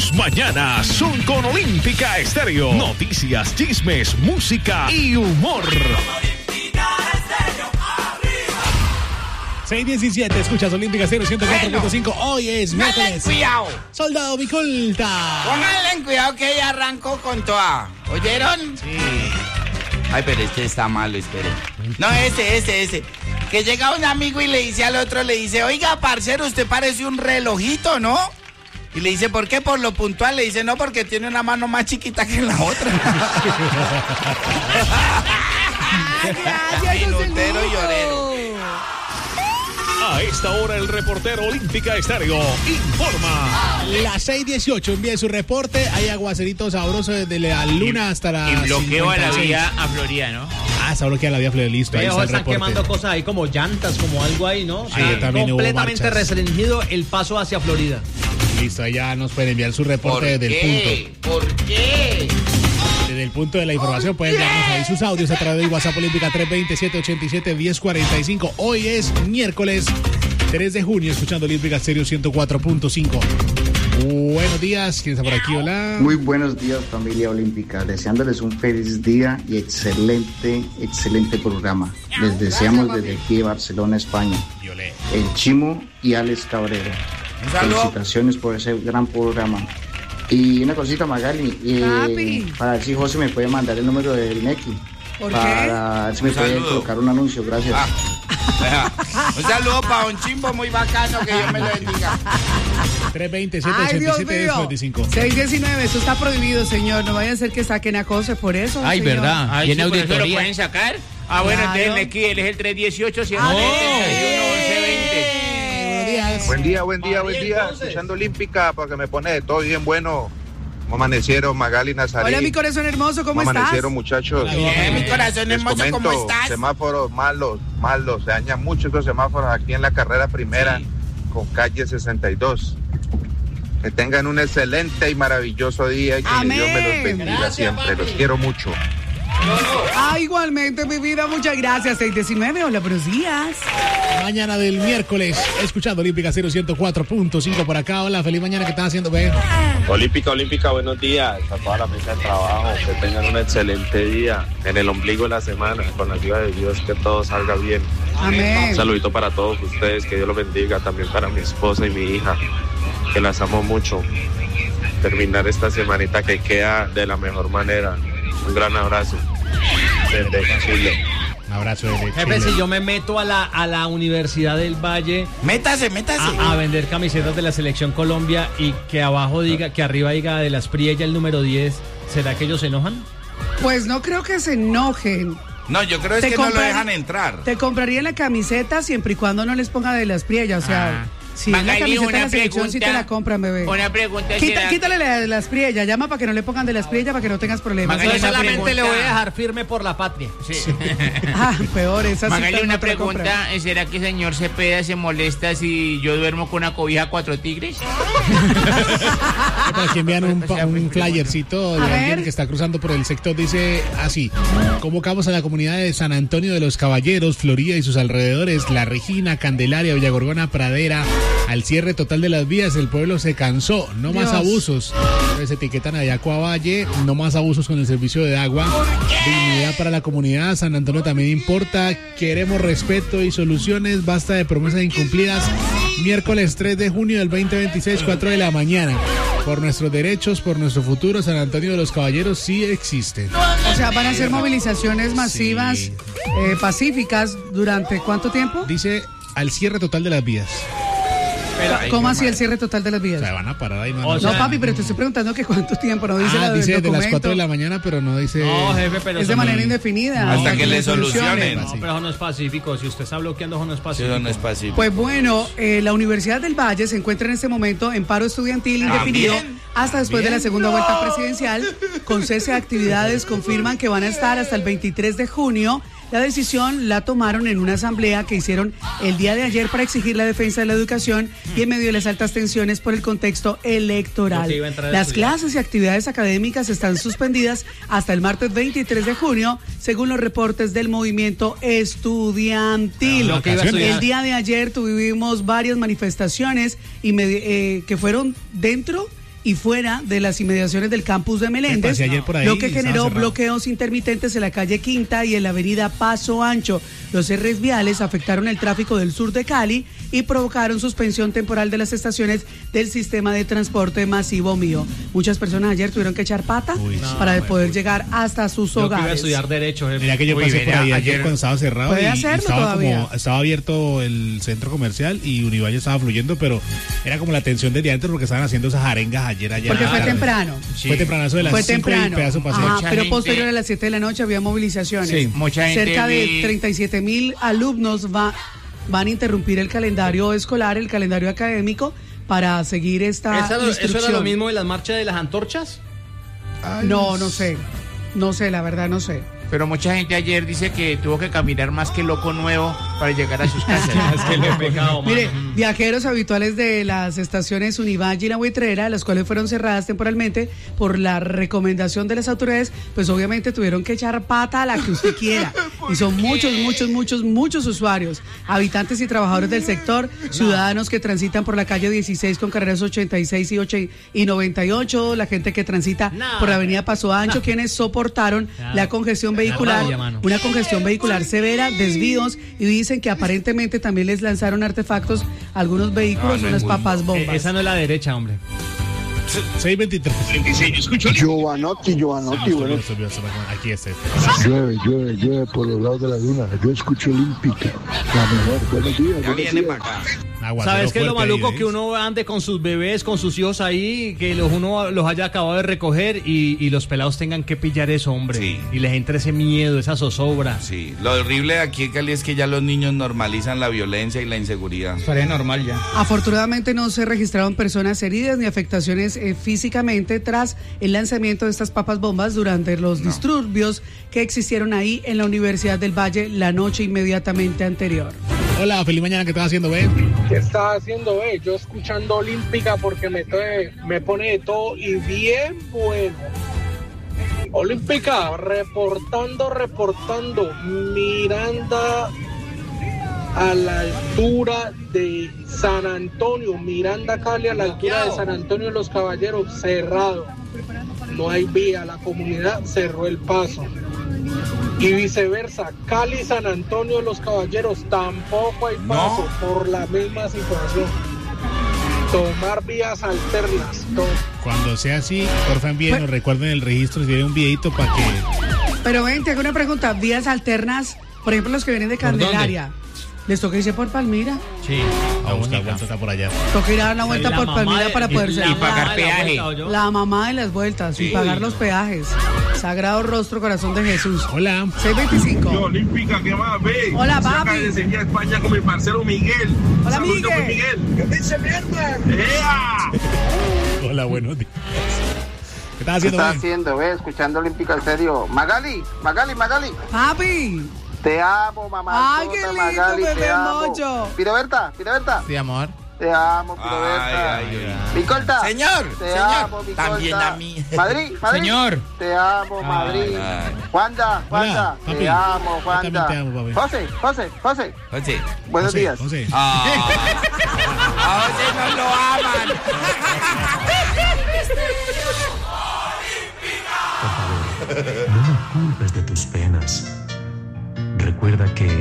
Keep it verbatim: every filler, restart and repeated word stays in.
Tus mañanas son con Olímpica Estéreo. Noticias, chismes, música y humor. seis diecisiete, escuchas Olímpica Estéreo ciento cuatro punto cinco. Hoy es miércoles. Cuidado. Soldado Micolta. Pónganle en cuidado que ella arrancó con toda. ¿Oyeron? Sí. Ay, pero este está malo, espere. No, ese, ese, ese. Que llega un amigo y le dice al otro, le dice, oiga, parcero, usted parece un relojito, ¿no? Y le dice, ¿por qué? Por lo puntual. Le dice, no, porque tiene una mano más chiquita que la otra. Minutero y orero. A esta hora el reportero Olímpica Estéreo informa. Las seis dieciocho, envíe su reporte. Hay aguacerito sabroso desde la luna hasta la Y bloqueo a la cincuenta y seis. vía a Florida, ¿no? Ah, está bloqueada la vía Florida, listo. Ahí Pero está el están reporte. quemando cosas ahí como llantas, como algo ahí, ¿no? Ayer Está también hubo completamente marchas. restringido el paso hacia Florida. Listo, ahí ya nos pueden enviar su ¿Por reporte desde el qué? ¿Por qué? punto. Desde el punto de la información pueden enviarnos ahí sus audios a través de WhatsApp Olímpica tres veinte, siete ochenta y siete, diez cuarenta y cinco. Hoy es miércoles tres de junio, escuchando Olímpica Estéreo ciento cuatro punto cinco. Buenos días, ¿quién está por aquí? Hola. Muy buenos días, familia olímpica, deseándoles un feliz día y excelente, excelente programa. Les deseamos desde aquí de Barcelona, España, Violet. el Chimo y Alex Cabrera. Un saludo. Felicitaciones por ese gran programa. Y una cosita, Magali, eh, Papi. para ver si José me puede mandar el número del Neki. ¿Por qué? Para ver si me Un puede saludo. colocar un anuncio, gracias. Ah, vea. Un saludo para un chimbo muy bacano, que Dios me lo bendiga. tres veinte, siete Ay, ochenta y Dios siete, diez mío. cuarenta y cinco. seis diecinueve, eso está prohibido, señor. No vaya a ser que saquen a José por eso. Ay, señor. ¿verdad? Ay, ¿Tiene sí, por eso lo auditoría? pueden sacar. Ah, bueno, Claro. entonces aquí él es el tres dieciocho, ciento ¡Ale! setenta y uno, once veinte. Buenos días. Buen día, buen día, buen día. Escuchando Olímpica porque me pone de todo bien bueno. ¿Cómo amanecieron, Magali, Nazarí? Hola, mi corazón hermoso, ¿cómo ¿Cómo estás? amanecieron, muchachos? Bien, mi corazón Les hermoso, comento, ¿cómo estás? semáforos malos, malos. Se dañan mucho estos semáforos aquí en la carrera primera Sí. con calle sesenta y dos. Que tengan un excelente y maravilloso día y que Amén. Dios me los bendiga Gracias, siempre. papi. Los quiero mucho. Ah, igualmente, mi vida, muchas gracias. seis diecinueve, hola, buenos días. Mañana del miércoles, escuchando Olímpica Estéreo ciento cuatro punto cinco por acá. Hola, feliz mañana, ¿qué están haciendo? Ve. Olímpica, Olímpica, buenos días a toda la mesa de trabajo, que tengan un excelente día en el ombligo de la semana, con la ayuda de Dios, que todo salga bien. Amén. Un saludito para todos ustedes, que Dios los bendiga, también para mi esposa y mi hija, que las amo mucho. Terminar esta semanita que queda de la mejor manera. Un gran abrazo desde Chile. Un abrazo desde Jefe, Chile. si yo me meto a la, a la Universidad del Valle Métase, métase. a, a vender camisetas de la Selección Colombia y que abajo diga, que arriba diga de las Priella el número diez, ¿será que ellos se enojan? Pues no creo que se enojen. No, yo creo es Te que no lo comprar- dejan entrar. Te compraría la camiseta siempre y cuando no les ponga de las priellas. O sea, Ah. si es la Magali, camiseta de una la selección, sí te pregunta. la compran, bebé. Una pregunta. Quita- ¿será quítale la de las priellas, llama para que no le pongan de las priellas, para que no tengas problemas. Magali, Yo una solamente pregunta. le voy a dejar firme por la patria. que- Sí. Ah, peor, esa sí Magali, no una te la compran. pregunta. ¿Será que el señor Cepeda se molesta si yo duermo con una cobija cuatro tigres? Para que envían un, pa- un flyercito de A alguien ver. que está cruzando por el sector. Dice así: convocamos a la comunidad de San Antonio de los Caballeros, Florida y sus alrededores, La Regina, Candelaria, Villagorgona, Pradera, al cierre total de las vías. El pueblo se cansó, no más Dios. abusos. Entonces etiquetan a Ayacuá Valle, no más abusos con el servicio de agua. Dignidad para la comunidad. San Antonio también importa. Queremos respeto y soluciones. Basta de promesas incumplidas. Miércoles tres de junio del veinte veintiséis, cuatro de la mañana. Por nuestros derechos, por nuestro futuro, San Antonio de los Caballeros sí existe. O sea, van a hacer movilizaciones masivas, Sí. eh, pacíficas, ¿durante cuánto tiempo? Dice al cierre total de las vías. ¿Cómo así el cierre total de las O vías? sea, van a parar ahí, man. O No, sea- papi, pero te estoy preguntando que cuánto tiempo, no dice Ah, la dice del de las documento. cuatro de la mañana, pero no dice. No, jefe, pero Es de eso manera no- indefinida. Hasta No, que le no solucionen. No, pero eso no es pacífico. Si usted está bloqueando, eso no es Sí, pacífico. eso no es pacífico. Pues bueno, eh, la Universidad del Valle se encuentra en este momento en paro estudiantil indefinido bien. hasta después de la segunda vuelta presidencial. Con cese de actividades confirman que van a estar hasta el veintitrés de junio. La decisión la tomaron en una asamblea que hicieron el día de ayer para exigir la defensa de la educación y en medio de las altas tensiones por el contexto electoral. Yo que iba a entrar a Las estudiar. clases y actividades académicas están suspendidas hasta el martes veintitrés de junio, según los reportes del movimiento estudiantil. Ah, lo que iba a estudiar. El día de ayer tuvimos varias manifestaciones y me- eh, que fueron dentro y fuera de las inmediaciones del campus de Meléndez, pasé ayer por ahí lo que y estaba generó cerrado. bloqueos intermitentes en la calle Quinta y en la avenida Paso Ancho. Los cierres viales afectaron el tráfico del sur de Cali y provocaron suspensión temporal de las estaciones del sistema de transporte masivo mío. Muchas personas ayer tuvieron que echar pata Uy, para no, poder pues. llegar hasta sus Yo que iba a hogares. estudiar Derecho. jefe. Mira que yo Uy, pasé por verá, ahí ayer ayer- cuando estaba cerrado Puede y, y hacerlo estaba todavía. como estaba abierto el centro comercial y Univalle estaba fluyendo, pero era como la tensión desde antes porque estaban haciendo esas arengas ayer allá. Porque fue Ah, temprano. Fue tempranazo de las Fue cinco y temprano. pedazo pasé. Ajá, Mucha pero gente- posterior a las siete de la noche había movilizaciones. Sí. Mucha gente Cerca de vi- treinta y siete mil alumnos va, van a interrumpir el calendario escolar, el calendario académico, para seguir esta ¿Esa lo- ¿Eso instrucción. era lo mismo de las marchas de las antorchas? No, no sé. No sé, la verdad no sé. Pero mucha gente ayer dice que tuvo que caminar más que loco nuevo para llegar a sus casas. Es que le he pecado, mano. Mire, viajeros habituales de las estaciones Univalle y La Buitrera, las cuales fueron cerradas temporalmente por la recomendación de las autoridades, pues obviamente tuvieron que echar pata a la que usted quiera. Y son muchos, muchos, muchos, muchos usuarios, habitantes y trabajadores del sector, ciudadanos que transitan por la calle dieciséis con carreras ochenta y seis y, ocho y noventa y ocho, la gente que transita No. por la avenida Paso Ancho, quienes soportaron Claro. la congestión La vehicular, rabia, mano. una congestión vehicular severa, desvíos, y dicen que aparentemente también les lanzaron artefactos a algunos vehículos, No, no unas es muy- papas Eh, bombas. esa no es la derecha, hombre. seis veintitrés. Giovanotti, Giovanotti, bueno. Aquí está. Llueve, llueve, llueve por los lados de la luna. Yo escucho Olímpica, la mejor. Buenos días, Ya buenos viene días. para acá. Aguacero ¿Sabes qué es lo fuerte ahí, maluco? ¿ves? Que uno ande con sus bebés, con sus hijos ahí, que los uno los haya acabado de recoger y, y los pelados tengan que pillar eso, hombre. Sí. Y les entre ese miedo, esa zozobra. Sí, lo horrible de aquí en Cali es que ya los niños normalizan la violencia y la inseguridad. Parece normal ya. Afortunadamente no se registraron personas heridas ni afectaciones eh, físicamente tras el lanzamiento de estas papas bombas durante los No. disturbios que existieron ahí en la Universidad del Valle la noche inmediatamente anterior. Hola, feliz mañana, ¿qué estás haciendo, Ben? ¿Qué estás haciendo, eh? Yo escuchando Olímpica porque me, trae- me pone de todo y bien bueno. Olímpica, reportando, reportando. Miranda a la altura de San Antonio. Miranda Cali a la altura de San Antonio de los Caballeros, cerrado. No hay vía, la comunidad cerró el paso. Y viceversa, Cali, San Antonio de los Caballeros, tampoco hay paso por la misma situación. Tomar vías alternas. To- Cuando sea así, porfa envíenos, recuerden el registro, si tienen un videito para que... Pero ven, te hago una pregunta, vías alternas, por ejemplo los que vienen de ¿Por dónde? Candelaria, ¿les toca irse por Palmira? Sí. A buscar vuelta está por allá. Toca ir a dar una vuelta La por mamá Palmira de- para poder la ser. Y pagar mamá de la peaje. vuelta, ¿oyó? La mamá de las vueltas y pagar los peajes. Sagrado Rostro, Corazón de Jesús. Hola. seis veinticinco. Olímpica, ¿qué más, ve? Hola, Yo papi. acá de Sevilla, España, con mi parcero Miguel. Hola, Saludos, Miguel. Miguel. ¿Qué dice, mierda? ¡Ea! Hola, buenos días. ¿Qué estás ¿Qué haciendo, estás Ben? haciendo, ve? Escuchando Olímpica, en serio. Magali, Magali, Magali. Papi. Te amo, mamá. Ay, qué lindo, Magali, bebé te amo. mocho. Piroberta, Piroberta. Sí, amor. Te amo, Piroberta. Ay, ay, ay. Micolta. Señor, Te señor. amo, Micolta. También a mí. Madrid, Madrid. Señor. Te amo, Madrid. ay. Juanda, Juanda. papi. Te amo, Yo Juanda. también te amo, papi. José, José, José. José. Buenos José, días. José. Ah, a José no lo aman. No me culpes de tus penas. Recuerda que